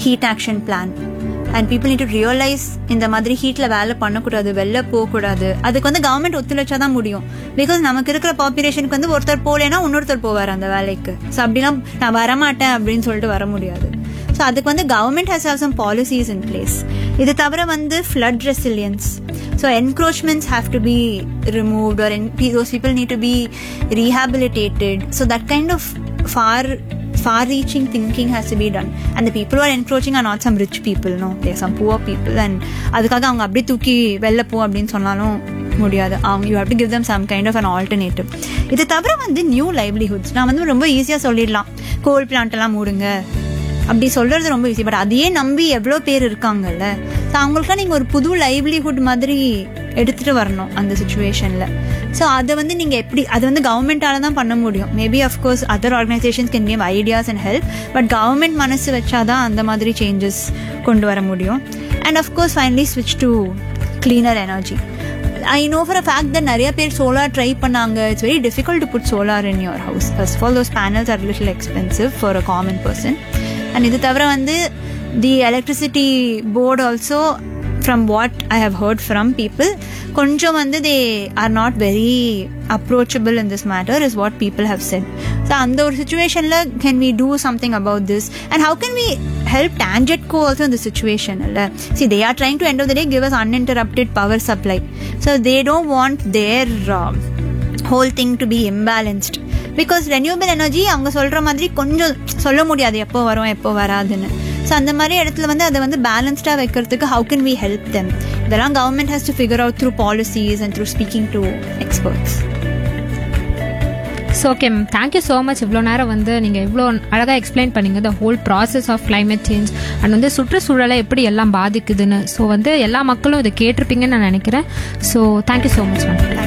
Heat action plan. And people need to realise இந்த மாதிரி ஹீட்ல வேலை பண்ணக்கூடாது, வெளில போகக்கூடாது. அதுக்கு வந்து கவர்மெண்ட் ஒத்துழைச்சாதான் முடியும். பிகாஸ் நமக்கு இருக்கிற பாப்புலேஷனுக்கு வந்து ஒருத்தர் போலேன்னா இன்னொருத்தர் போவார் அந்த வேலைக்கு. ஸோ அப்படிலாம் நான் வரமாட்டேன் அப்படின்னு சொல்லிட்டு வர முடியாது. ஸோ அதுக்கு வந்து government has have some policies in place. இது தவிர வந்து flood resilience. So encroachments have to be removed, or those people need to be rehabilitated. So that kind of far-reaching thinking has to be done. And the people who are encroaching are not some rich people, no. They are some poor people. And அதுக்காக அவங்க அப்படியே தூக்கி வெளில போ அப்படின்னு சொன்னாலும் முடியாது. You have to give them some kind of an alternative. இது தவிர வந்து நியூ லைவ்லிஹுட்ஸ். நான் வந்து ரொம்ப ஈஸியாக சொல்லிடலாம், கோல் பிளான்ட் எல்லாம் மூடுங்க அப்படி சொல்றது ரொம்ப ஈஸி. பட் அதையே நம்பி எவ்வளோ பேர் இருக்காங்கல்ல. ஸோ அவங்களுக்குலாம் நீங்கள் ஒரு புது லைவ்லிஹுட் மாதிரி எடுத்துகிட்டு வரணும் அந்த சுச்சுவேஷனில். ஸோ அதை வந்து நீங்கள் எப்படி, அது வந்து கவர்மெண்ட்டால தான் பண்ண முடியும். Maybe of course other organisations can give ideas and help. But government மனசு வச்சாதான் அந்த மாதிரி சேஞ்சஸ் கொண்டு வர முடியும். அண்ட் அஃப்கோர்ஸ் ஃபைனலி ஸ்விட்ச் to cleaner energy. I know for a fact that நிறைய பேர் solar try பண்ணாங்க. It's very difficult to put solar in your house. First of all, those panels are a little expensive for a common person. And இது தவிர வந்து the electricity board also, from what I have heard from people, கொஞ்சம் வந்து they are not very approachable in this matter is what people have said. So அந்த ஒரு situationல can we do something about this, and how can we help Tangentco also in the situation? See, they are trying to end of the day give us uninterrupted power supply. So they don't want their whole thing to be imbalanced, because renewable energy அவங்க சொல்ற மாதிரி கொஞ்சம் சொல்ல முடியாது எப்போ வரும் எப்போ வராதுன்னு. ஸோ அந்த மாதிரி இடத்துல வந்து அதை வந்து பேலன்ஸ்டாக வைக்கிறதுக்கு how can we help them? இதெல்லாம் government has to figure out through policies and through speaking to experts. So okay ma'am, thank you so much. இவ்வளோ நேரம் வந்து நீங்கள் இவ்வளோ அழகாக எக்ஸ்பிளைன் பண்ணிங்க the whole process of climate change and வந்து சுற்றுச்சூழலை எப்படி எல்லாம் பாதிக்குதுன்னு. ஸோ வந்து எல்லா மக்களும் இதை கேட்டிருப்பீங்கன்னு நான் நினைக்கிறேன். So thank you so much ma'am.